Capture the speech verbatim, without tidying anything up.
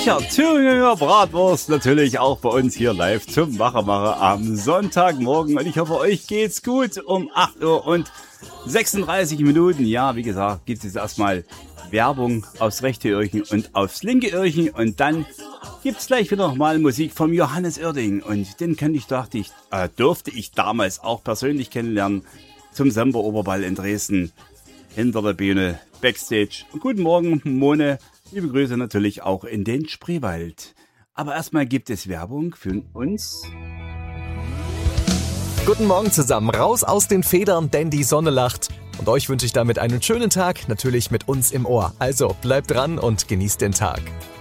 Becher Thüringer Bratwurst natürlich auch bei uns hier live zum Machermacher am Sonntagmorgen. Und ich hoffe, euch geht's gut um acht Uhr und sechsunddreißig Minuten. Ja, wie gesagt, gibt es jetzt erstmal Werbung aufs rechte Öhrchen und aufs linke Öhrchen. Und dann gibt's gleich wieder nochmal Musik vom Johannes Oerding. Und den kannte ich, dachte ich, äh, durfte ich damals auch persönlich kennenlernen zum Semper-Oberball in Dresden. Hinter der Bühne, Backstage. Guten Morgen, Mone. Liebe Grüße natürlich auch in den Spreewald. Aber erstmal gibt es Werbung für uns. Guten Morgen zusammen, raus aus den Federn, denn die Sonne lacht. Und euch wünsche ich damit einen schönen Tag, natürlich mit uns im Ohr. Also bleibt dran und genießt den Tag.